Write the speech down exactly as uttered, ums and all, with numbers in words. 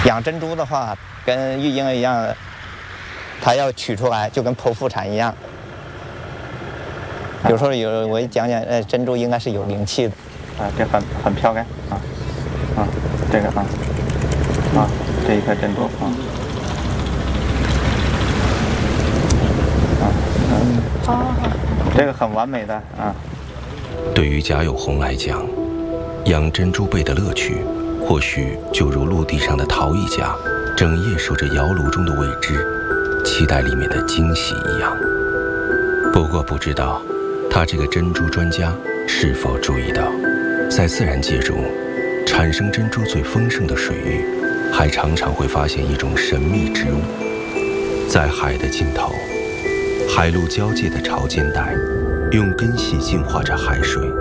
养珍珠的话，跟育婴一样，它要取出来，就跟剖腹产一样。有时候有我讲讲，呃，珍珠应该是有灵气的。 啊，这很很漂亮啊啊，这个啊啊，这一颗珍珠啊啊嗯，好，这个很完美的啊。 对于贾有红来讲，养珍珠贝的乐趣，或许就如陆地上的陶艺家整夜守着窑炉中的未知，期待里面的惊喜一样。不过不知道他这个珍珠专家是否注意到，在自然界中产生珍珠最丰盛的水域，还常常会发现一种神秘植物。在海的尽头，海陆交界的潮间带用根系净化着海水，